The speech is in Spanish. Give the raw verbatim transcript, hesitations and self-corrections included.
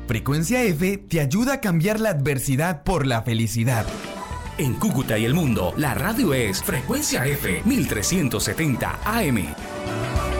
Frecuencia F te ayuda a cambiar la adversidad por la felicidad. En Cúcuta y el mundo, la radio es Frecuencia F mil trescientos setenta A M.